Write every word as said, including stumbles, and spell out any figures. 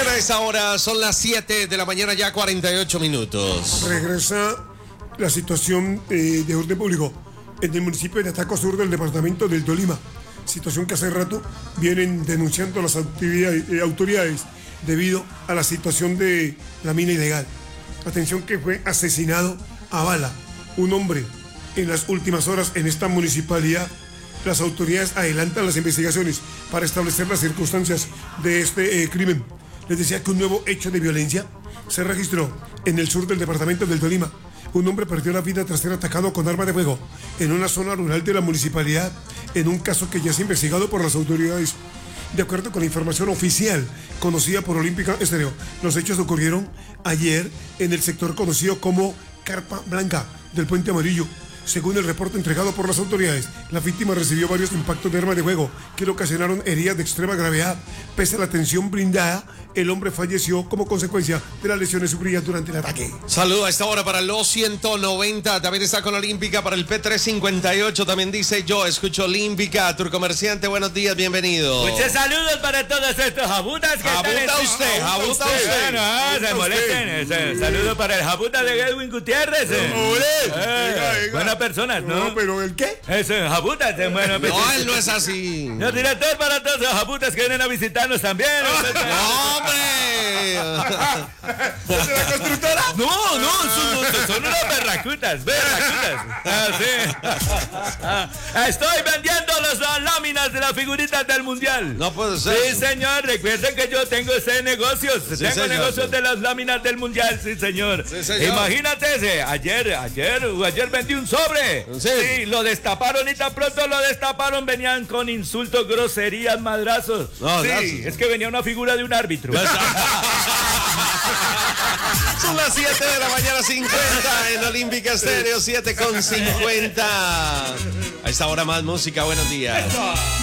Bien, a esta hora son las siete de la mañana, ya cuarenta y ocho minutos. Regresa la situación eh, de orden público en el municipio de Ataco Sur del departamento del Tolima. Situación que hace rato vienen denunciando las autoridades, eh, autoridades debido a la situación de la mina ilegal. Atención que fue asesinado a bala un hombre en las últimas horas en esta municipalidad. Las autoridades adelantan las investigaciones para establecer las circunstancias de este eh, crimen. Les decía que un nuevo hecho de violencia se registró en el sur del departamento del Tolima. Un hombre perdió la vida tras ser atacado con arma de fuego en una zona rural de la municipalidad, en un caso que ya es investigado por las autoridades. De acuerdo con la información oficial conocida por Olímpica Estéreo, los hechos ocurrieron ayer en el sector conocido como Carpa Blanca del Puente Amarillo. Según el reporte entregado por las autoridades, la víctima recibió varios impactos de arma de fuego que le ocasionaron heridas de extrema gravedad. Pese a la atención brindada, el hombre falleció como consecuencia de las lesiones sufridas durante el ataque. Saludo a esta hora para los ciento noventa. También está con Olímpica para el P trescientos cincuenta y ocho. También dice: yo escucho Olímpica. Turcomerciante, buenos días, bienvenido. Muchos saludos para todos estos jabutas que Jabuta están en... usted, jabuta usted. usted. No, no, se molesten. Ese, saludo para el jabuta de Edwin Gutiérrez. No, Eh, buenas personas, ¿no? No, pero ¿el qué? Ese, jabuta, ese, bueno. No, él no es así. No, director, para todos los jabutas que vienen a visitarnos también. ¡No, hombre! ¿Es de la constructora? No, no, son, son unas berracutas, berracutas. Ah, sí. Ah, estoy vendiendo las, las láminas de las figuritas del mundial. No puede ser. Sí, señor, recuerden que yo tengo ese negocio. Sí, tengo señor. negocios de las láminas del mundial, sí, señor. Sí, señor. Imagínate ese, ayer, ayer, ayer vendí un sobre. Sí. Sí, lo destaparon y tan pronto lo destaparon, venían con insultos, groserías, madrazos. No, sí, gracias. es que venía una figura de un árbitro. Son las siete de la mañana, cincuenta en Olímpica Estéreo, siete con cincuenta. A esta hora más música, buenos días.